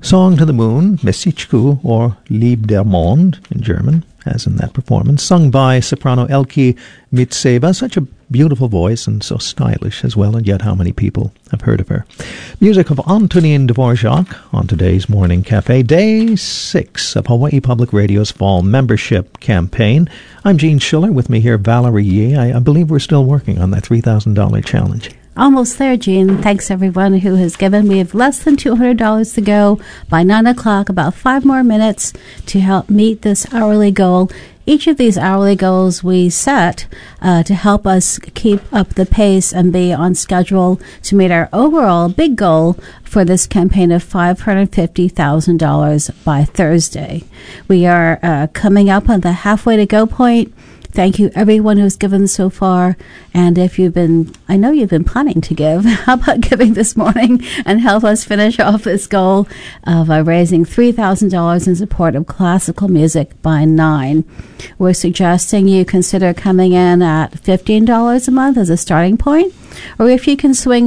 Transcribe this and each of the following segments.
Song to the Moon, Messichku, or Lieb der Mond in German, as in that performance, sung by soprano Elke Mitseva. Such a beautiful voice and so stylish as well, and yet how many people have heard of her. Music of Antonin Dvorak on today's Morning Cafe, Day 6 of Hawaii Public Radio's Fall Membership Campaign. I'm Gene Schiller. With me here, Valerie Yee. I believe we're still working on that $3,000 challenge. Almost there, Gene. Thanks, everyone who has given. We have less than $200 to go. By 9 o'clock, about 5 more minutes to help meet this hourly goal. Each of these hourly goals we set to help us keep up the pace and be on schedule to meet our overall big goal for this campaign of $550,000 by Thursday. We are coming up on the halfway to go point. Thank you, everyone who's given so far. And if I know you've been planning to give, how about giving this morning and help us finish off this goal of raising $3,000 in support of classical music by 9. We're suggesting you consider coming in at $15 a month as a starting point. Or if you can swing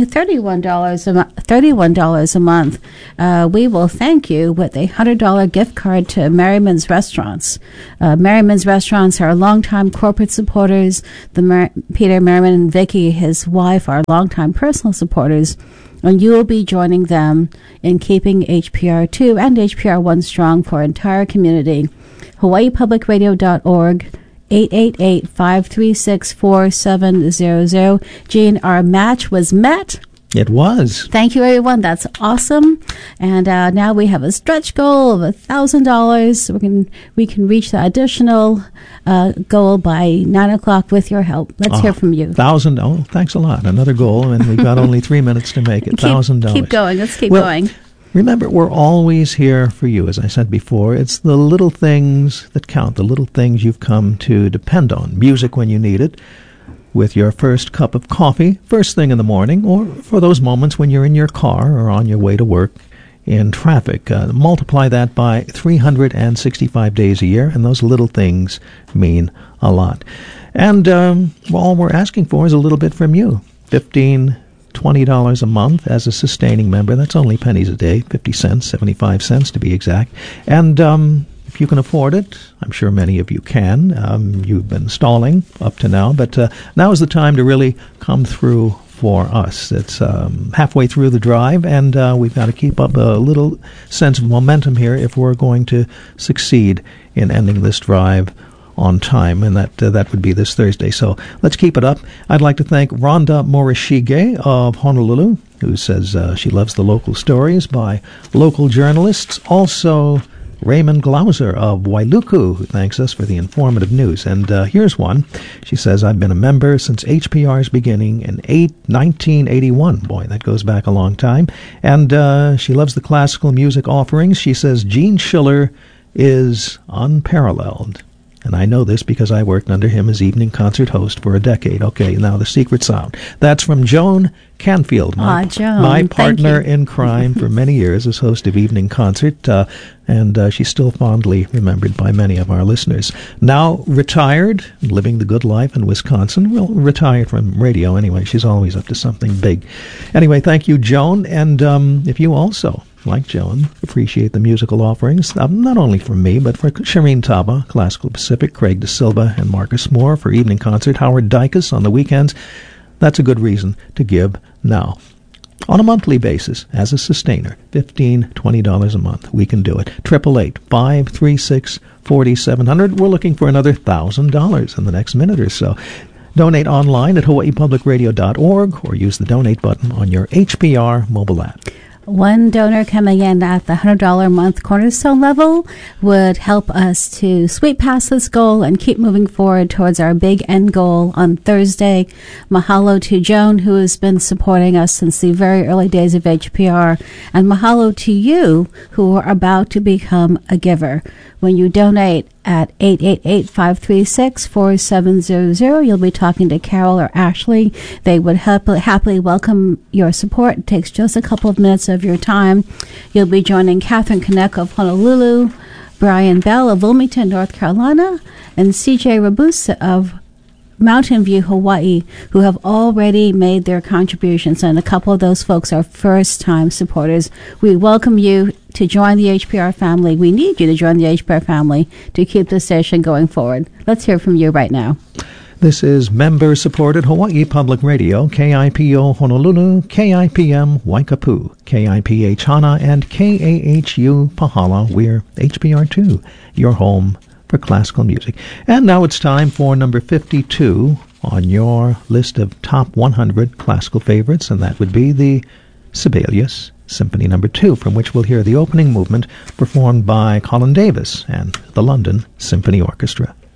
$31 a month, we will thank you with a $100 gift card to Merriman's Restaurants. Merriman's Restaurants are longtime corporate supporters. Peter Merriman and Vicky, his wife, are longtime personal supporters. And you will be joining them in keeping HPR2 and HPR1 strong for our entire community. HawaiiPublicRadio.org. 888-536-4700. Gene, our match was met. It was. Thank you, everyone. That's awesome. And now we have a stretch goal of $1,000. We can reach the additional goal by 9 o'clock with your help. Let's hear from you. $1,000. Oh, thanks a lot. Another goal, and we've got only 3 minutes to make it. $1,000. Keep going. Let's keep going. Remember, we're always here for you, as I said before. It's the little things that count, the little things you've come to depend on. Music when you need it, with your first cup of coffee, first thing in the morning, or for those moments when you're in your car or on your way to work in traffic. Multiply that by 365 days a year, and those little things mean a lot. And all we're asking for is a little bit from you. $20 a month as a sustaining member. That's only pennies a day, 50 cents, 75 cents to be exact. And if you can afford it, I'm sure many of you can. You've been stalling up to now, but now is the time to really come through for us. It's halfway through the drive, and we've got to keep up a little sense of momentum here if we're going to succeed in ending this drive on time, and that would be this Thursday. So let's keep it up. I'd like to thank Rhonda Morishige of Honolulu, who says she loves the local stories by local journalists. Also, Raymond Glauser of Wailuku, who thanks us for the informative news. And here's one. She says, I've been a member since HPR's beginning in 1981. Boy, that goes back a long time. And she loves the classical music offerings. She says, Gene Schiller is unparalleled. And I know this because I worked under him as evening concert host for a decade. Okay, now the secret sound. That's from Joan Canfield, my partner in crime for many years as host of Evening Concert, and she's still fondly remembered by many of our listeners. Now retired, living the good life in Wisconsin. Well, retired from radio anyway. She's always up to something big. Anyway, thank you, Joan. And if you also, like Joan, appreciate the musical offerings, not only from me, but for Shireen Taba, Classical Pacific, Craig De Silva, and Marcus Moore for Evening Concert, Howard Dykus on the weekends, that's a good reason to give now. On a monthly basis, as a sustainer, $15, $20 a month. We can do it. 888-536-4700. We're looking for another $1,000 in the next minute or so. Donate online at hawaiipublicradio.org or use the donate button on your HPR mobile app. One donor coming in at the $100 a month cornerstone level would help us to sweep past this goal and keep moving forward towards our big end goal on Thursday. Mahalo to Joan, who has been supporting us since the very early days of HPR, and mahalo to you, who are about to become a giver. When you donate at 888-536-4700, you'll be talking to Carol or Ashley. They would happily welcome your support. It takes just a couple of minutes of your time. You'll be joining Catherine Koneko of Honolulu, Brian Bell of Wilmington, North Carolina, and CJ Rabusa of Mountain View, Hawaii, who have already made their contributions, and a couple of those folks are first-time supporters. We welcome you to join the HPR family. We need you to join the HPR family to keep this station going forward. Let's hear from you right now. This is member-supported Hawaii Public Radio, KIPO Honolulu, KIPM Waikapu, KIPH Hana, and KAHU Pahala. We're HPR2, your home for classical music. And now it's time for number 52 on your list of top 100 classical favorites, and that would be the Sibelius Symphony No. 2, from which we'll hear the opening movement performed by Colin Davis and the London Symphony Orchestra.